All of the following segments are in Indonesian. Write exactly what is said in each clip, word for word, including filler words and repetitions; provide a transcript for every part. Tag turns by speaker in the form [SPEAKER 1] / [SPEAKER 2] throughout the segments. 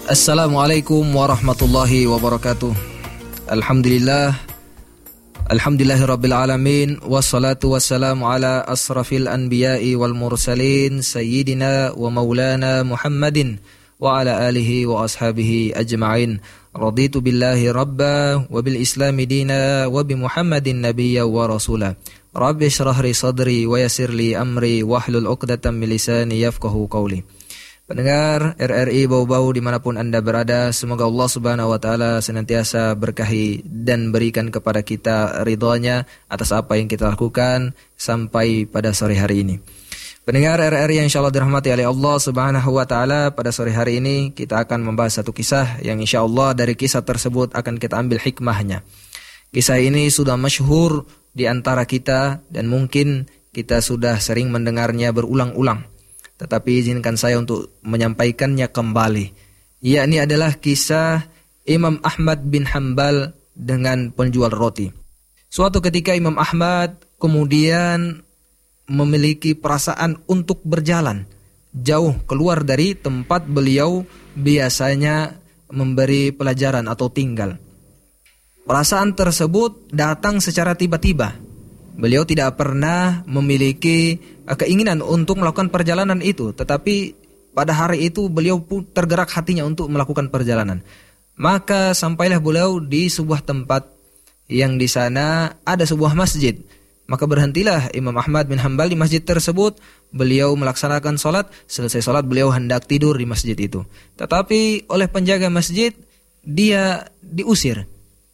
[SPEAKER 1] Assalamualaikum warahmatullahi wabarakatuh. Alhamdulillah Alhamdulillahirabbil alamin, wassalatu wassalamu ala asrafil anbiya'i wal mursalin sayyidina wa maulana Muhammadin wa ala alihi wa ashabihi ajma'in. Raditu billahi rabba wa bil islami dina wa bi Muhammadin nabiyya wa rasula. Rabbi shrah li sadri wa yassir li amri wahlul 'uqdatam min lisani yafqahu qawli. Pendengar R R I Bau-Bau dimanapun Anda berada, semoga Allah Subhanahu Wa Taala senantiasa berkahi dan berikan kepada kita ridhonya atas apa yang kita lakukan sampai pada sore hari ini. Pendengar R R I yang insyaallah dirahmati oleh Allah Subhanahu Wa Taala, pada sore hari ini kita akan membahas satu kisah yang insyaallah dari kisah tersebut akan kita ambil hikmahnya. Kisah ini sudah masyhur di antara kita dan mungkin kita sudah sering mendengarnya berulang-ulang. Tetapi izinkan saya untuk menyampaikannya kembali. Yakni adalah kisah Imam Ahmad bin Hanbal dengan penjual roti. Suatu ketika Imam Ahmad kemudian memiliki perasaan untuk berjalan jauh keluar dari tempat beliau biasanya memberi pelajaran atau tinggal. Perasaan tersebut datang secara tiba-tiba. Beliau tidak pernah memiliki keinginan untuk melakukan perjalanan itu, tetapi pada hari itu beliau pun tergerak hatinya untuk melakukan perjalanan. Maka sampailah beliau di sebuah tempat yang di sana ada sebuah masjid. Maka berhentilah Imam Ahmad bin Hanbal di masjid tersebut. Beliau melaksanakan sholat, selesai sholat beliau hendak tidur di masjid itu. Tetapi oleh penjaga masjid dia diusir.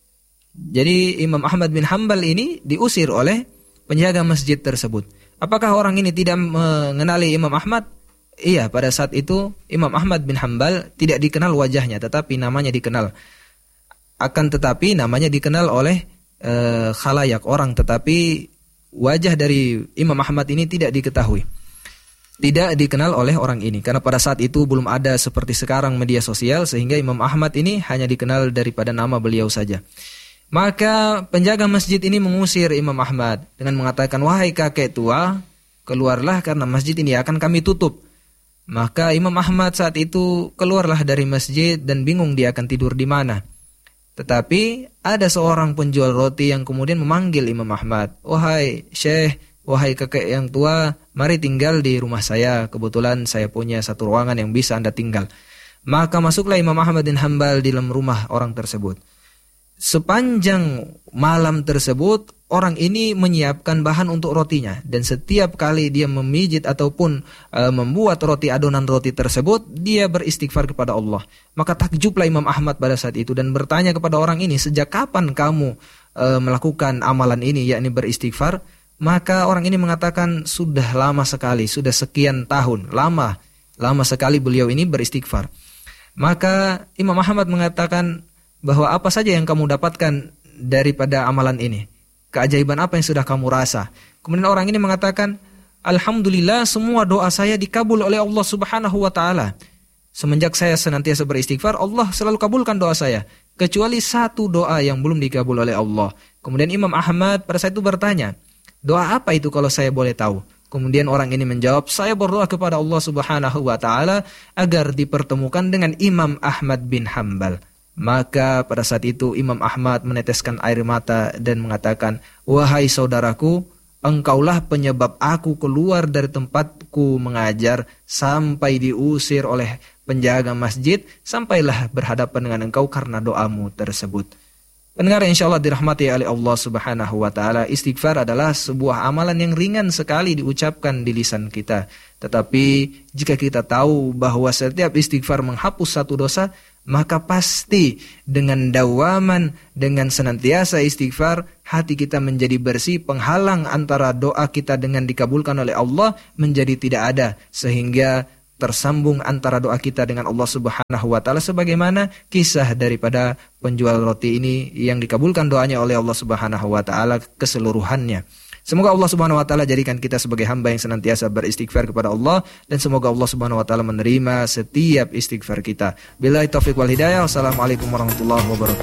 [SPEAKER 1] Jadi Imam Ahmad bin Hanbal ini diusir oleh penjaga masjid tersebut. Apakah orang ini tidak mengenali Imam Ahmad? Iya, pada saat itu Imam Ahmad bin Hanbal tidak dikenal wajahnya, tetapi namanya dikenal. Akan tetapi namanya dikenal oleh e, khalayak orang, tetapi wajah dari Imam Ahmad ini tidak diketahui. Tidak dikenal oleh orang ini, karena pada saat itu belum ada seperti sekarang media sosial, sehingga Imam Ahmad ini hanya dikenal daripada nama beliau saja. Maka penjaga masjid ini mengusir Imam Ahmad dengan mengatakan, wahai kakek tua, keluarlah karena masjid ini akan kami tutup. Maka Imam Ahmad saat itu keluarlah dari masjid dan bingung dia akan tidur di mana. Tetapi ada seorang penjual roti yang kemudian memanggil Imam Ahmad, wahai syekh, wahai kakek yang tua, mari tinggal di rumah saya, kebetulan saya punya satu ruangan yang bisa Anda tinggal. Maka masuklah Imam Ahmad bin Hanbal di dalam rumah orang tersebut. Sepanjang malam tersebut orang ini menyiapkan bahan untuk rotinya, dan setiap kali dia memijit ataupun e, membuat roti adonan roti tersebut dia beristighfar kepada Allah. Maka takjublah Imam Ahmad pada saat itu dan bertanya kepada orang ini, sejak kapan kamu e, melakukan amalan ini, yakni beristighfar? Maka orang ini mengatakan sudah lama sekali, sudah sekian tahun, lama lama sekali beliau ini beristighfar. Maka Imam Ahmad mengatakan bahwa apa saja yang kamu dapatkan daripada amalan ini? Keajaiban apa yang sudah kamu rasa? Kemudian orang ini mengatakan, alhamdulillah semua doa saya dikabul oleh Allah Subhanahu Wa Taala. Semenjak saya senantiasa beristighfar, Allah selalu kabulkan doa saya, kecuali satu doa yang belum dikabul oleh Allah. Kemudian Imam Ahmad pada saat itu bertanya, doa apa itu kalau saya boleh tahu? Kemudian orang ini menjawab, saya berdoa kepada Allah Subhanahu Wa Taala agar dipertemukan dengan Imam Ahmad bin Hanbal. Maka pada saat itu Imam Ahmad meneteskan air mata dan mengatakan, wahai saudaraku, engkaulah penyebab aku keluar dari tempatku mengajar sampai diusir oleh penjaga masjid, sampailah berhadapan dengan engkau karena doamu tersebut. Pendengar yang insyaallah dirahmati oleh Allah Subhanahu Wa Taala, istighfar adalah sebuah amalan yang ringan sekali diucapkan di lisan kita. Tetapi jika kita tahu bahwa setiap istighfar menghapus satu dosa, maka pasti dengan dawaman, dengan senantiasa istighfar, hati kita menjadi bersih, penghalang antara doa kita dengan dikabulkan oleh Allah menjadi tidak ada, sehingga tersambung antara doa kita dengan Allah Subhanahu Wa Taala, sebagaimana kisah daripada penjual roti ini yang dikabulkan doanya oleh Allah Subhanahu Wa Taala keseluruhannya. Semoga Allah Subhanahu Wa Taala jadikan kita sebagai hamba yang senantiasa beristighfar kepada Allah, dan semoga Allah Subhanahu Wa Taala menerima setiap istighfar kita. Billahi taufiq wal hidayah. Wassalamualaikum warahmatullahi wabarakatuh.